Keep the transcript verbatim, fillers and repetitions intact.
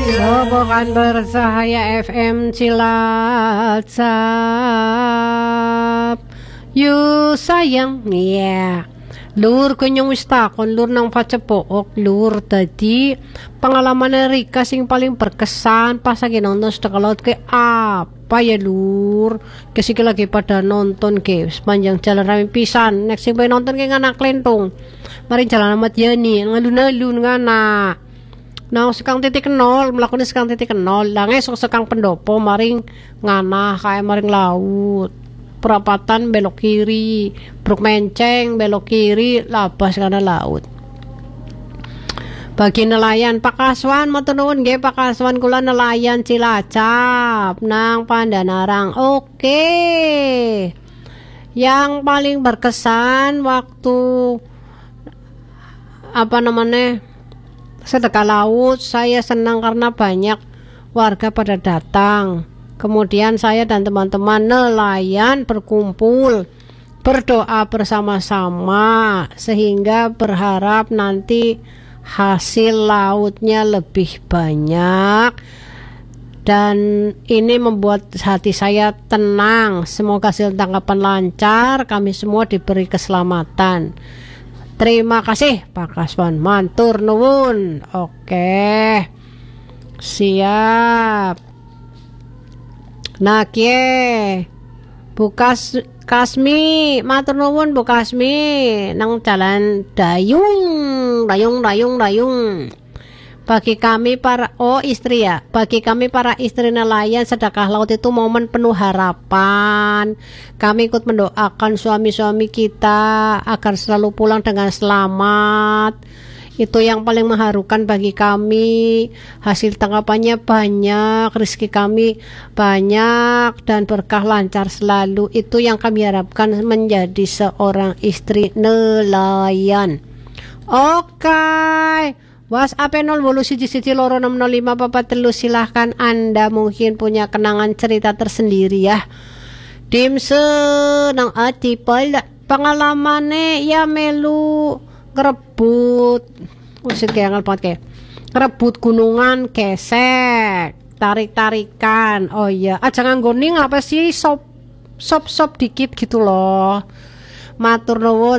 Bobokan Bersahaya F M Cilacap. Yu sayang, iya. Lur kunyong wis takon lur nang pacepook lur tadi pengalaman Rika sing paling berkesan pas lagi nonton Sedekah Laut ke apa ya lur? Kesiki lagi pada nonton ke sepanjang jalan rame pisan. Next sing pengen nonton ke nganak lentung. Mari jalan amat yani ngalun-alun ngana. Nah sekang titik nol melakukan sekang titik nol. Lah esok sekang pendopo maring ngana kayak maring laut. Perapatan belok kiri, Bruk Menceng belok kiri, labas karena laut. Bagi nelayan Pakaswan matur nuwun nggih Pakaswan kula nelayan Cilacap nang Pandanarang. Oke. Yang paling berkesan waktu apa namanya Sedekah Laut saya senang karena banyak warga pada datang. Kemudian saya dan teman-teman nelayan berkumpul, berdoa bersama-sama sehingga berharap nanti hasil lautnya lebih banyak. Dan ini membuat hati saya tenang. Semoga hasil tangkapan lancar, kami semua diberi keselamatan. Terima kasih Pak Kaswan, matur nuwun. Oke. Siap. Nah kie Bukas Kasmi matur nuwun Bu Kasmi nang jalan dayung dayung dayung dayung. Bagi kami para oh istri ya bagi kami para istri nelayan sedekah laut itu momen penuh harapan. Kami ikut mendoakan suami-suami kita agar selalu pulang dengan selamat. Itu yang paling mengharukan bagi kami. Hasil tangkapannya banyak, rezeki kami banyak dan berkah lancar selalu. Itu yang kami harapkan menjadi seorang istri nelayan. Oke. WhatsApp nol wolu siji siji loro enam nol lima papat telu. Silahkan Anda mungkin punya kenangan cerita tersendiri ya. Dimse nang atipal pengalamane ya melu ngerebut usir kayak pakai ngerebut gunungan kesek tarik-tarikan. Oh iya aja nganggo ning apa sih sop sop sop dikit gitu loh. Matur nuwun